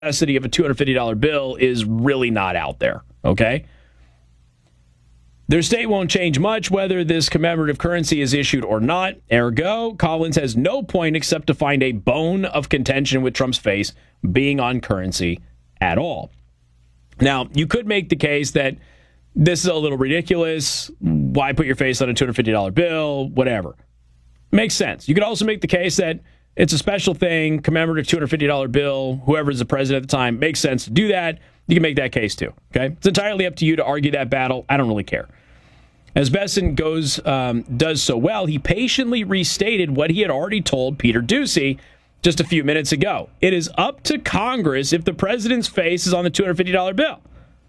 necessity of a $250 bill is really not out there, okay? Their state won't change much whether this commemorative currency is issued or not. Ergo, Collins has no point except to find a bone of contention with Trump's face being on currency at all. Now, you could make the case that this is a little ridiculous. Why put your face on a $250 bill? Whatever. Makes sense. You could also make the case that it's a special thing, commemorative $250 bill, whoever's the president at the time. Makes sense to do that. You can make that case too, okay? It's entirely up to you to argue that battle. I don't really care. As Bessent does so well, he patiently restated what he had already told Peter Doocy just a few minutes ago. It is up to Congress if the president's face is on the $250 bill.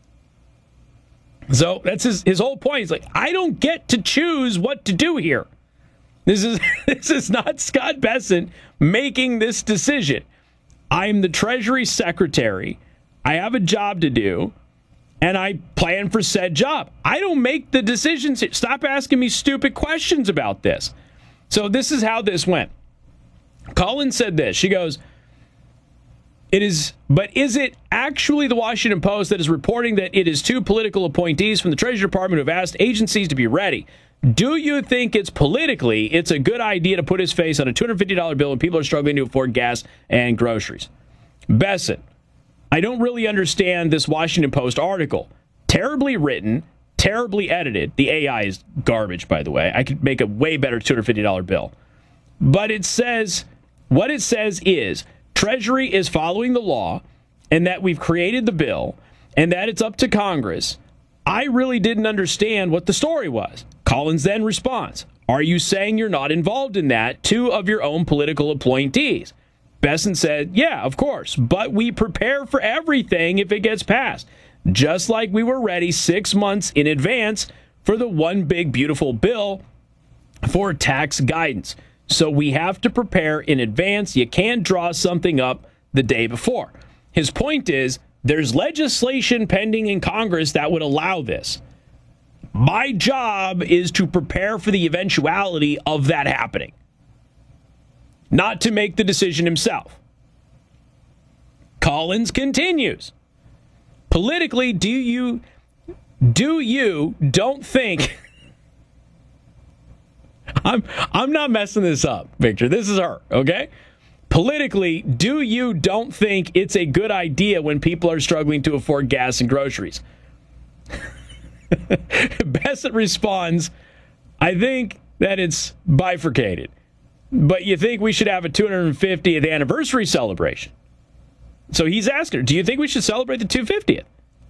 So that's his whole point. He's like, I don't get to choose what to do here. This is not Scott Bessent making this decision. I'm the Treasury Secretary. I have a job to do, and I plan for said job. I don't make the decisions. Stop asking me stupid questions about this. So this is how this went. Collins said this. She goes, is it actually the Washington Post that is reporting that it is two political appointees from the Treasury Department who have asked agencies to be ready? Do you think it's a good idea to put his face on a $250 bill when people are struggling to afford gas and groceries? Bessent, I don't really understand this Washington Post article. Terribly written, terribly edited. The AI is garbage, by the way. I could make a way better $250 bill. But what it says is Treasury is following the law and that we've created the bill and that it's up to Congress. I really didn't understand what the story was. Collins then responds, are you saying you're not involved in that? Two of your own political appointees. Bessent said, yeah, of course, but we prepare for everything if it gets passed, just like we were ready 6 months in advance for the one big beautiful bill for tax guidance. So we have to prepare in advance. You can't draw something up the day before. His point is there's legislation pending in Congress that would allow this. My job is to prepare for the eventuality of that happening, not to make the decision himself. Collins continues. Politically, don't think I'm not messing this up, Victor. This is her, okay? Politically, don't think it's a good idea when people are struggling to afford gas and groceries? Bessent responds, I think that it's bifurcated, but you think we should have a 250th anniversary celebration. So he's asking her, do you think we should celebrate the 250th?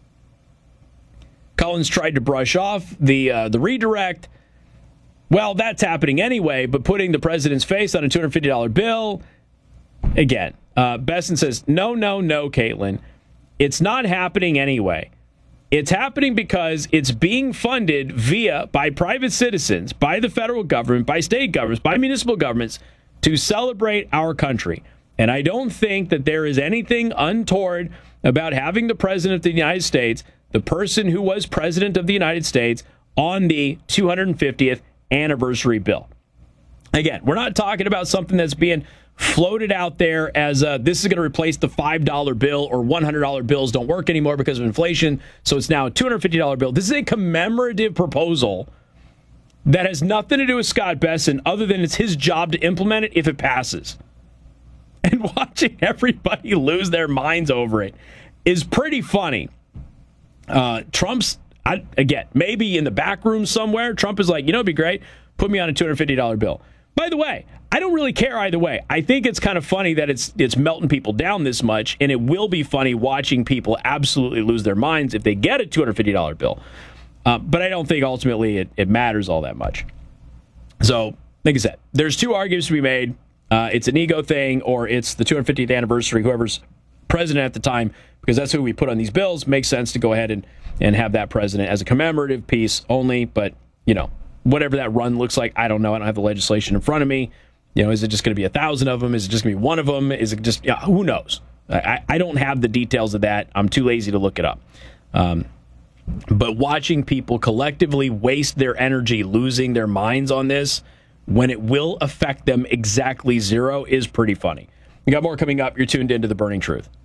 Collins tried to brush off the redirect. Well, that's happening anyway, but putting the president's face on a $250 bill, again, Bessent says, no, Caitlin, it's not happening anyway. It's happening because it's being funded by private citizens, by the federal government, by state governments, by municipal governments to celebrate our country. And I don't think that there is anything untoward about having the president of the United States, the person who was president of the United States, on the 250th anniversary bill. Again, we're not talking about something that's being floated out there as this is going to replace the $5 bill or $100 bills don't work anymore because of inflation, so it's now a $250 bill. This is a commemorative proposal that has nothing to do with Scott Bessent other than it's his job to implement it if it passes. And watching everybody lose their minds over it is pretty funny. Trump's, again, maybe in the back room somewhere, Trump is like, it'd be great, put me on a $250 bill. By the way, I don't really care either way. I think it's kind of funny that it's melting people down this much, and it will be funny watching people absolutely lose their minds if they get a $250 bill. But I don't think ultimately it matters all that much. So, like I said, there's two arguments to be made. It's an ego thing, or it's the 250th anniversary, whoever's president at the time, because that's who we put on these bills. Makes sense to go ahead and have that president as a commemorative piece only, but, whatever that run looks like, I don't know. I don't have the legislation in front of me. Is it just going to be 1,000 of them? Is it just going to be one of them? Is it just, who knows? I don't have the details of that. I'm too lazy to look it up. But watching people collectively waste their energy losing their minds on this when it will affect them exactly zero is pretty funny. We got more coming up. You're tuned into The Burning Truth.